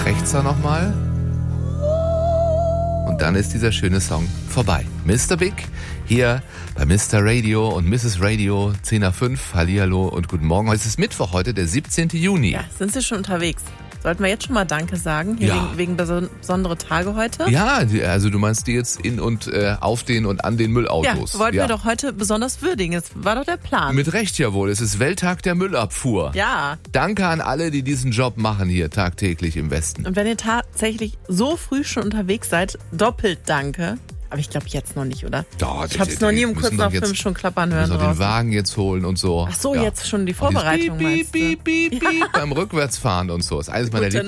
Krächzer nochmal. Und dann ist dieser schöne Song vorbei. Mr. Big hier bei Mr. Radio und Mrs. Radio, 10 nach 5. Hallihallo und guten Morgen. Heute ist Mittwoch, heute der 17. Juni. Ja, sind Sie schon unterwegs? Sollten wir jetzt schon mal Danke sagen, hier Ja. wegen besondere Tage heute? Ja, also du meinst die jetzt in und auf den und an den Müllautos. Ja, wollten wir doch heute besonders würdigen. Das war doch der Plan. Mit Recht jawohl, es ist Welttag der Müllabfuhr. Ja. Danke an alle, die diesen Job machen hier tagtäglich im Westen. Und wenn ihr tatsächlich so früh schon unterwegs seid, doppelt Danke. Aber ich glaube jetzt noch nicht, oder? Doch, Ich habe es noch nie um kurz nach 5 schon klappern hören müssen wir den draußen. Wagen jetzt holen und so. Ach so, Ja. jetzt schon die Und dieses Vorbereitung, Piep, meinst du? piep, piep, piep, beim Rückwärtsfahren und so. Ist eines meiner Gute